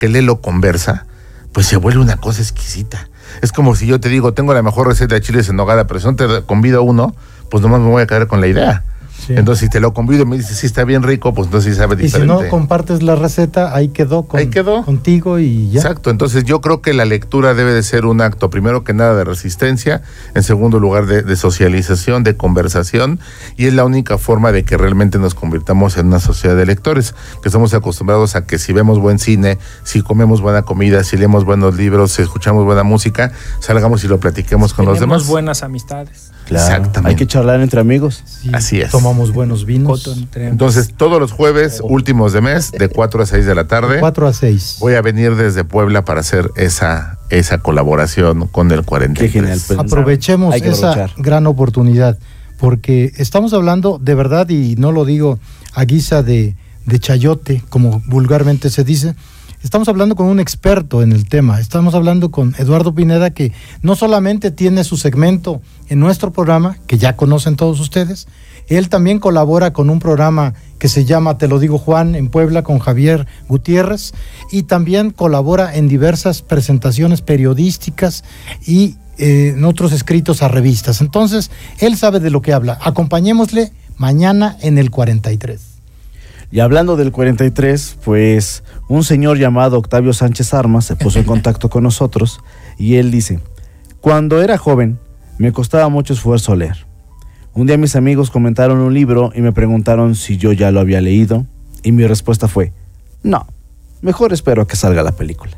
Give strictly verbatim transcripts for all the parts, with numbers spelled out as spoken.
que lee lo conversa, pues se vuelve una cosa exquisita. Es como si yo te digo, tengo la mejor receta de chiles en nogada, pero si no te convido a uno, pues nomás me voy a quedar con la idea. Sí. Entonces, si te lo convido y me dices, sí, está bien rico, pues entonces sí sabe diferente. Y si no compartes la receta, ahí quedó, con, ahí quedó contigo y ya. Exacto, entonces yo creo que la lectura debe de ser un acto, primero que nada, de resistencia, en segundo lugar, de, de socialización, de conversación, y es la única forma de que realmente nos convirtamos en una sociedad de lectores, que estamos acostumbrados a que si vemos buen cine, si comemos buena comida, si leemos buenos libros, si escuchamos buena música, salgamos y lo platiquemos con Tenemos los demás. buenas amistades. Claro, exactamente. Hay que charlar entre amigos. Sí, así es. Tomamos buenos vinos. Entonces, todos los jueves, oh. últimos de mes, de cuatro a seis de la tarde. cuatro a seis. Voy a venir desde Puebla para hacer esa, esa colaboración con el cuarenta y tres. Qué genial. Pues, aprovechemos esa aprovechar. gran oportunidad, porque estamos hablando de verdad, y no lo digo a guisa de, de chayote, como vulgarmente se dice. Estamos hablando con un experto en el tema, estamos hablando con Eduardo Pineda, que no solamente tiene su segmento en nuestro programa, que ya conocen todos ustedes, él también colabora con un programa que se llama Te lo digo Juan, en Puebla, con Javier Gutiérrez, y también colabora en diversas presentaciones periodísticas y eh, en otros escritos a revistas. Entonces, él sabe de lo que habla. Acompañémosle mañana en el cuarenta y tres. Y hablando del cuarenta y tres, pues un señor llamado Octavio Sánchez Armas se puso en contacto con nosotros y él dice: cuando era joven me costaba mucho esfuerzo leer. Un día mis amigos comentaron un libro y me preguntaron si yo ya lo había leído, y mi respuesta fue: no, mejor espero a que salga la película.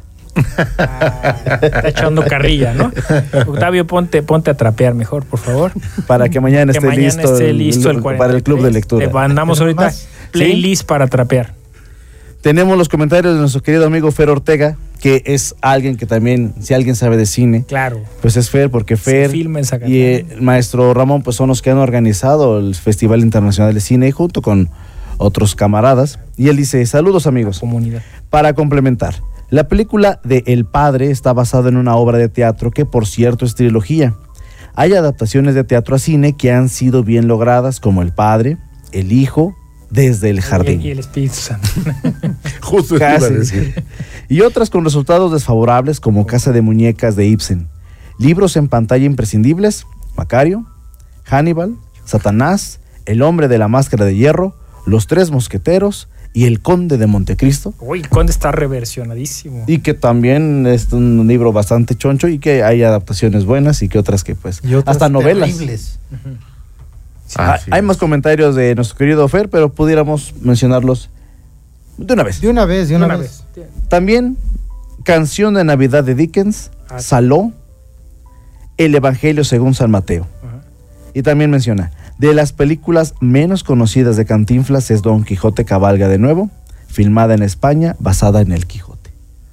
Ah, está echando carrilla, ¿no? Octavio, ponte, ponte a trapear mejor, por favor. Para que mañana que esté mañana listo, esté listo el, el para el club de lectura. Te mandamos ahorita playlist ¿sí? para trapear. Tenemos los comentarios de nuestro querido amigo Fer Ortega, que es alguien que también, si alguien sabe de cine, claro, pues es Fer, porque Fer y eh, el maestro Ramón pues son los que han organizado el Festival Internacional de Cine junto con otros camaradas. Y él dice: saludos amigos. Comunidad. Para complementar, la película de El Padre está basada en una obra de teatro que, por cierto, es trilogía. Hay adaptaciones de teatro a cine que han sido bien logradas, como El Padre, El Hijo, Desde el Jardín. Y el Espíritu Santo. Justo eso iba a decir. Y otras con resultados desfavorables, como Casa de Muñecas de Ibsen. Libros en pantalla imprescindibles: Macario, Hannibal, Satanás, El Hombre de la Máscara de Hierro, Los Tres Mosqueteros y El Conde de Montecristo. Uy, el Conde está reversionadísimo. Y que también es un libro bastante choncho y que hay adaptaciones buenas y que otras que pues y otras hasta novelas. Terribles. Uh-huh. Sí, ah, hay más comentarios de nuestro querido Fer, pero pudiéramos mencionarlos de una vez. De una vez, de una, de una vez. vez. También Canción de Navidad de Dickens, ah, Saló, El Evangelio según San Mateo. Uh-huh. Y también menciona: de las películas menos conocidas de Cantinflas es Don Quijote cabalga de nuevo, filmada en España, basada en El Quijote.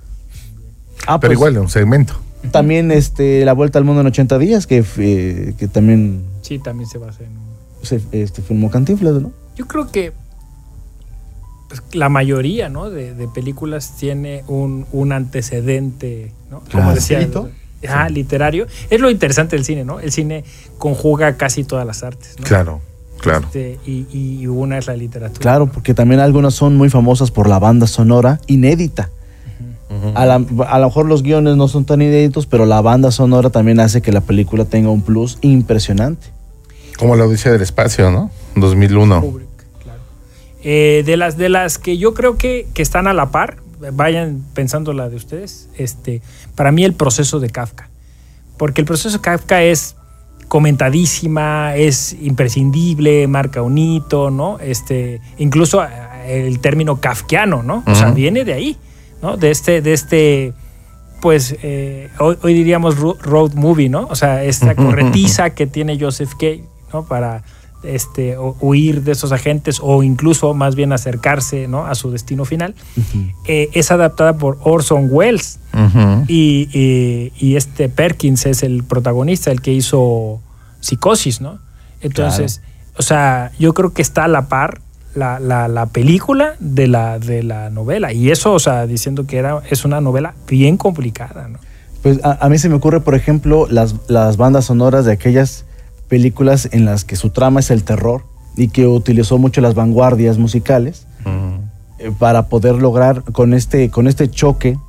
Ah, pero pues, igual, un segmento. También este, La Vuelta al Mundo en ochenta días, que, eh, que también... Sí, también se basa en... Se este, filmó Cantinflas, ¿no? Yo creo que pues, la mayoría, ¿no? de, de películas tiene un, un antecedente, ¿no? Claro. Como decía... Ah, sí. literario. Es lo interesante del cine, ¿no? El cine conjuga casi todas las artes, ¿no? Claro, claro. Este, y, y una es la literatura. Claro, ¿no? Porque también algunas son muy famosas por la banda sonora inédita. Uh-huh. Uh-huh. A, la, a lo mejor los guiones no son tan inéditos, pero la banda sonora también hace que la película tenga un plus impresionante. Como La Odisea del Espacio, ¿no? dos mil uno. Kubrick, claro. Eh, de las de las que yo creo que, que están a la par, vayan pensando la de ustedes, este, para mí El Proceso de Kafka, porque El Proceso de Kafka es comentadísima, es imprescindible, marca un hito, ¿no? Este, incluso el término kafkiano, ¿no? Uh-huh. O sea, viene de ahí, ¿no? De este, de este, pues, eh, hoy, hoy diríamos road movie, ¿no? O sea, esta corretiza que tiene Joseph K., ¿no? Para este, huir de esos agentes o incluso más bien acercarse, ¿no? a su destino final. Uh-huh. Eh, es adaptada por Orson Welles. Uh-huh. y, y, y este Perkins es el protagonista, el que hizo Psicosis, ¿no? Entonces, claro. O sea, yo creo que está a la par la, la, la película de la, de la novela, y eso, o sea, diciendo que era, es una novela bien complicada, ¿no? Pues a, a mí se me ocurre, por ejemplo, las, las bandas sonoras de aquellas películas en las que su trama es el terror y que utilizó mucho las vanguardias musicales. Uh-huh. para poder lograr con este, con este choque